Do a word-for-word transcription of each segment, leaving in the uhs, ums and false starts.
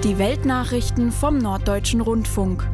Die Weltnachrichten vom Norddeutschen Rundfunk.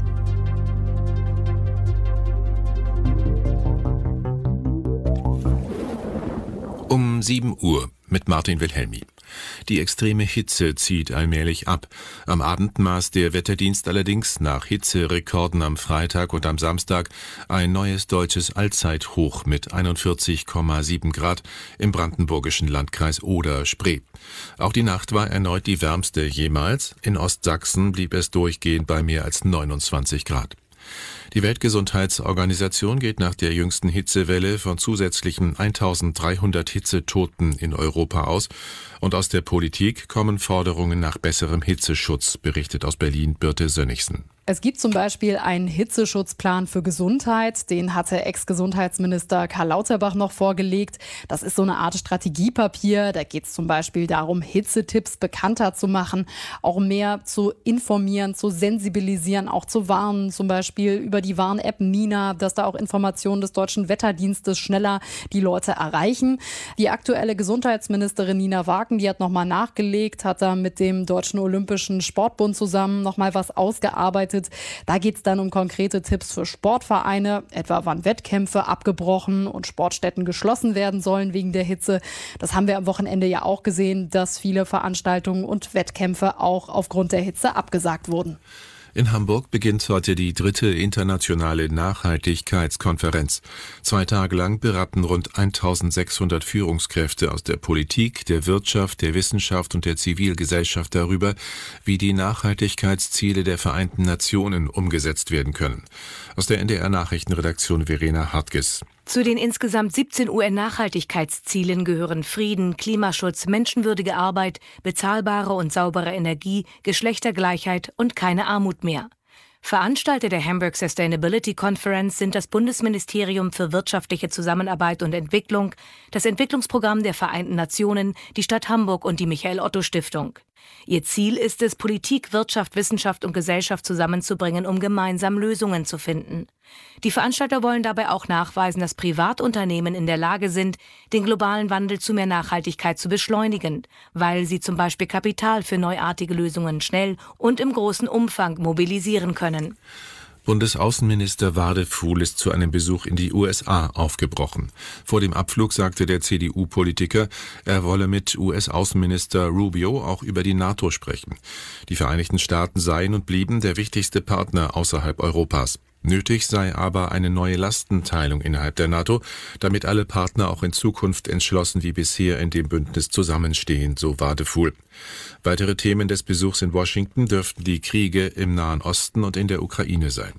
Um sieben Uhr mit Martin Wilhelmi. Die extreme Hitze zieht allmählich ab. Am Abend maß der Wetterdienst allerdings nach Hitzerekorden am Freitag und am Samstag ein neues deutsches Allzeithoch mit einundvierzig Komma sieben Grad im brandenburgischen Landkreis Oder-Spree. Auch die Nacht war erneut die wärmste jemals. In Ostsachsen blieb es durchgehend bei mehr als neunundzwanzig Grad. Die Weltgesundheitsorganisation geht nach der jüngsten Hitzewelle von zusätzlichen eintausenddreihundert Hitzetoten in Europa aus. Und aus der Politik kommen Forderungen nach besserem Hitzeschutz, berichtet aus Berlin Birte Sönnigsen. Es gibt zum Beispiel einen Hitzeschutzplan für Gesundheit, den hatte Ex-Gesundheitsminister Karl Lauterbach noch vorgelegt. Das ist so eine Art Strategiepapier, da geht es zum Beispiel darum, Hitzetipps bekannter zu machen, auch mehr zu informieren, zu sensibilisieren, auch zu warnen, zum Beispiel über die Warn-App Nina, dass da auch Informationen des Deutschen Wetterdienstes schneller die Leute erreichen. Die aktuelle Gesundheitsministerin Nina Wagen, die hat nochmal nachgelegt, hat da mit dem Deutschen Olympischen Sportbund zusammen nochmal was ausgearbeitet. Da geht es dann um konkrete Tipps für Sportvereine, etwa wann Wettkämpfe abgebrochen und Sportstätten geschlossen werden sollen wegen der Hitze. Das haben wir am Wochenende ja auch gesehen, dass viele Veranstaltungen und Wettkämpfe auch aufgrund der Hitze abgesagt wurden. In Hamburg beginnt heute die dritte internationale Nachhaltigkeitskonferenz. Zwei Tage lang beraten rund eintausendsechshundert Führungskräfte aus der Politik, der Wirtschaft, der Wissenschaft und der Zivilgesellschaft darüber, wie die Nachhaltigkeitsziele der Vereinten Nationen umgesetzt werden können. Aus der N D R-Nachrichtenredaktion Verena Hartges. Zu den insgesamt siebzehn U N-Nachhaltigkeitszielen gehören Frieden, Klimaschutz, menschenwürdige Arbeit, bezahlbare und saubere Energie, Geschlechtergleichheit und keine Armut mehr. Veranstalter der Hamburg Sustainability Conference sind das Bundesministerium für wirtschaftliche Zusammenarbeit und Entwicklung, das Entwicklungsprogramm der Vereinten Nationen, die Stadt Hamburg und die Michael-Otto-Stiftung. Ihr Ziel ist es, Politik, Wirtschaft, Wissenschaft und Gesellschaft zusammenzubringen, um gemeinsam Lösungen zu finden. Die Veranstalter wollen dabei auch nachweisen, dass Privatunternehmen in der Lage sind, den globalen Wandel zu mehr Nachhaltigkeit zu beschleunigen, weil sie zum Beispiel Kapital für neuartige Lösungen schnell und im großen Umfang mobilisieren können. Bundesaußenminister Wadefuhl ist zu einem Besuch in die U S A aufgebrochen. Vor dem Abflug sagte der C D U-Politiker, er wolle mit U S-Außenminister Rubio auch über die NATO sprechen. Die Vereinigten Staaten seien und blieben der wichtigste Partner außerhalb Europas. Nötig sei aber eine neue Lastenteilung innerhalb der NATO, damit alle Partner auch in Zukunft entschlossen wie bisher in dem Bündnis zusammenstehen, so Wadefuhl. Weitere Themen des Besuchs in Washington dürften die Kriege im Nahen Osten und in der Ukraine sein.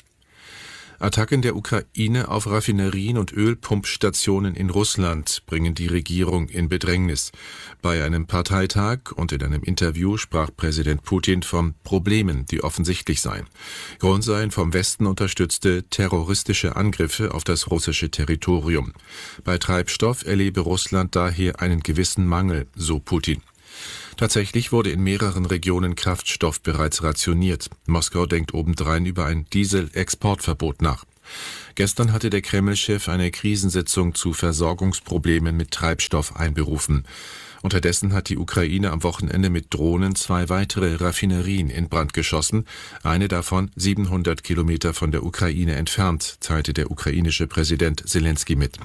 Attacken der Ukraine auf Raffinerien und Ölpumpstationen in Russland bringen die Regierung in Bedrängnis. Bei einem Parteitag und in einem Interview sprach Präsident Putin von Problemen, die offensichtlich seien. Grund seien vom Westen unterstützte terroristische Angriffe auf das russische Territorium. Bei Treibstoff erlebe Russland daher einen gewissen Mangel, so Putin. Tatsächlich wurde in mehreren Regionen Kraftstoff bereits rationiert. Moskau denkt obendrein über ein Diesel-Exportverbot nach. Gestern hatte der Kreml-Chef eine Krisensitzung zu Versorgungsproblemen mit Treibstoff einberufen. Unterdessen hat die Ukraine am Wochenende mit Drohnen zwei weitere Raffinerien in Brand geschossen, eine davon siebenhundert Kilometer von der Ukraine entfernt, teilte der ukrainische Präsident Selenskyj mit.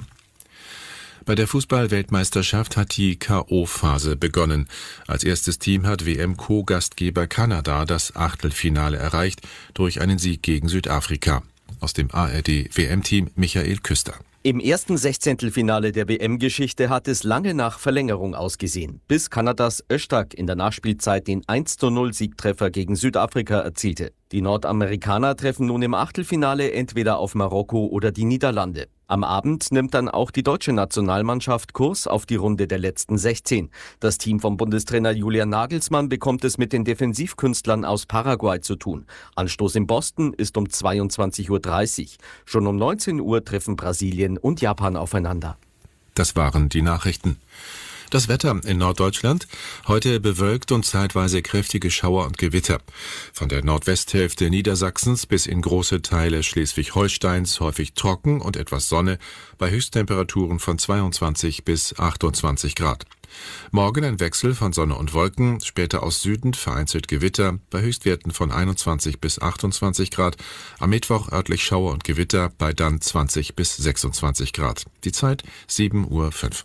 Bei der Fußball-Weltmeisterschaft hat die K O-Phase begonnen. Als erstes Team hat W M-Co-Gastgeber Kanada das Achtelfinale erreicht durch einen Sieg gegen Südafrika. Aus dem A R D-W M-Team Michael Küster. Im ersten Sechzehntelfinale der W M-Geschichte hat es lange nach Verlängerung ausgesehen, bis Kanadas Öztag in der Nachspielzeit den eins zu null Siegtreffer gegen Südafrika erzielte. Die Nordamerikaner treffen nun im Achtelfinale entweder auf Marokko oder die Niederlande. Am Abend nimmt dann auch die deutsche Nationalmannschaft Kurs auf die Runde der letzten sechzehn. Das Team von Bundestrainer Julian Nagelsmann bekommt es mit den Defensivkünstlern aus Paraguay zu tun. Anstoß in Boston ist um zweiundzwanzig Uhr dreißig. Schon um neunzehn Uhr treffen Brasilien und Japan aufeinander. Das waren die Nachrichten. Das Wetter in Norddeutschland. Heute bewölkt und zeitweise kräftige Schauer und Gewitter. Von der Nordwesthälfte Niedersachsens bis in große Teile Schleswig-Holsteins häufig trocken und etwas Sonne bei Höchsttemperaturen von zweiundzwanzig bis achtundzwanzig Grad. Morgen ein Wechsel von Sonne und Wolken, später aus Süden vereinzelt Gewitter, bei Höchstwerten von einundzwanzig bis achtundzwanzig Grad. Am Mittwoch örtlich Schauer und Gewitter, bei dann zwanzig bis sechsundzwanzig Grad. Die Zeit sieben Uhr fünf.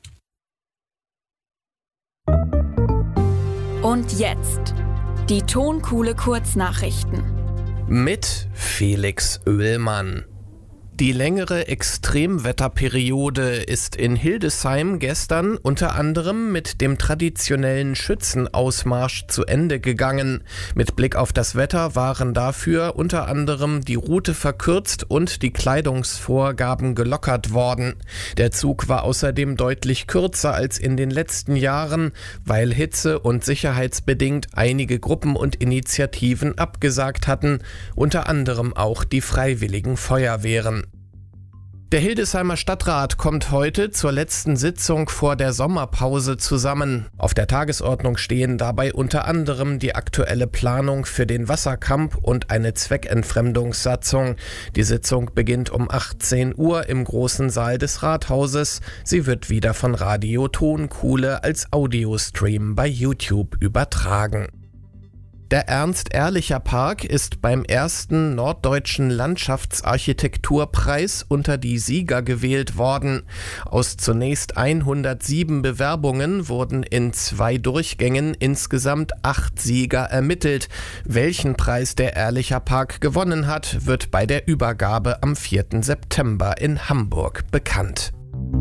Und jetzt die Tonkuhle Kurznachrichten. Mit Felix Oehlmann. Die längere Extremwetterperiode ist in Hildesheim gestern unter anderem mit dem traditionellen Schützenausmarsch zu Ende gegangen. Mit Blick auf das Wetter waren dafür unter anderem die Route verkürzt und die Kleidungsvorgaben gelockert worden. Der Zug war außerdem deutlich kürzer als in den letzten Jahren, weil hitze- und sicherheitsbedingt einige Gruppen und Initiativen abgesagt hatten, unter anderem auch die Freiwilligen Feuerwehren. Der Hildesheimer Stadtrat kommt heute zur letzten Sitzung vor der Sommerpause zusammen. Auf der Tagesordnung stehen dabei unter anderem die aktuelle Planung für den Wasserkamp und eine Zweckentfremdungssatzung. Die Sitzung beginnt um achtzehn Uhr im großen Saal des Rathauses. Sie wird wieder von Radio Tonkuhle als Audiostream bei YouTube übertragen. Der Ernst-Ehrlicher-Park ist beim ersten Norddeutschen Landschaftsarchitekturpreis unter die Sieger gewählt worden. Aus zunächst hundertsieben Bewerbungen wurden in zwei Durchgängen insgesamt acht Sieger ermittelt. Welchen Preis der Ehrlicher-Park gewonnen hat, wird bei der Übergabe am vierten September in Hamburg bekannt.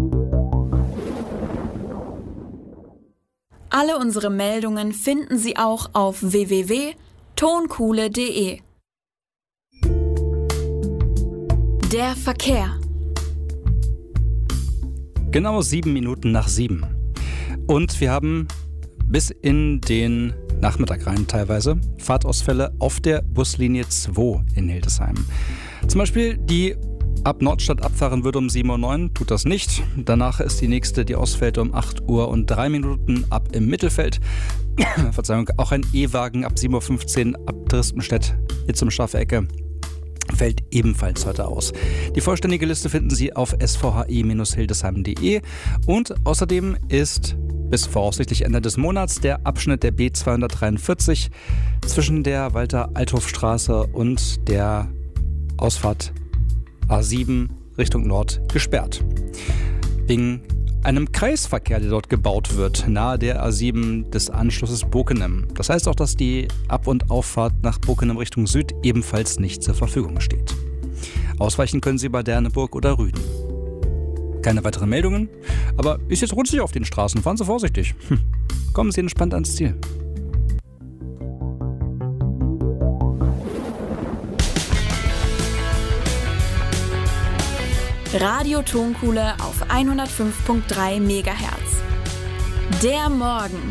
Alle unsere Meldungen finden Sie auch auf w w w punkt tonkuhle punkt de. Der Verkehr. Genau sieben Minuten nach sieben. Und wir haben bis in den Nachmittag rein teilweise Fahrtausfälle auf der Buslinie zwei in Hildesheim. Zum Beispiel die ab Nordstadt abfahren würde um sieben Uhr neun, tut das nicht. Danach ist die nächste, die ausfällt um acht Uhr und drei Minuten ab im Mittelfeld. Verzeihung, auch ein E-Wagen ab sieben Uhr fünfzehn ab Drispenstedt, jetzt um scharfe Ecke, fällt ebenfalls heute aus. Die vollständige Liste finden Sie auf s v h i Bindestrich hildesheim punkt de und außerdem ist bis voraussichtlich Ende des Monats der Abschnitt der B zweihundertdreiundvierzig zwischen der Walter-Althoff-Straße und der Ausfahrt A sieben Richtung Nord gesperrt. Wegen einem Kreisverkehr, der dort gebaut wird, nahe der A sieben des Anschlusses Bockenem. Das heißt auch, dass die Ab- und Auffahrt nach Bockenem Richtung Süd ebenfalls nicht zur Verfügung steht. Ausweichen können Sie bei Derneburg oder Rüden. Keine weiteren Meldungen, aber ist jetzt rutschig auf den Straßen, fahren Sie vorsichtig. Hm. Kommen Sie entspannt ans Ziel. Radio Tonkuhle auf hundertfünf Komma drei Megahertz. Der Morgen.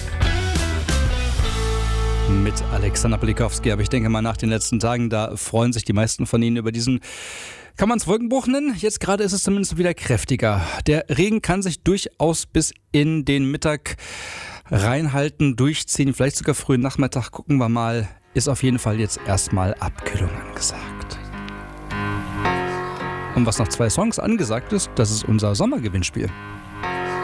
Mit Alexander Polikowski, aber ich denke mal nach den letzten Tagen, da freuen sich die meisten von Ihnen über diesen, kann man es Wolkenbruch nennen? Jetzt gerade ist es zumindest wieder kräftiger. Der Regen kann sich durchaus bis in den Mittag reinhalten, durchziehen, vielleicht sogar frühen Nachmittag, gucken wir mal. Ist auf jeden Fall jetzt erstmal Abkühlung angesagt. Und was nach zwei Songs angesagt ist, das ist unser Sommergewinnspiel.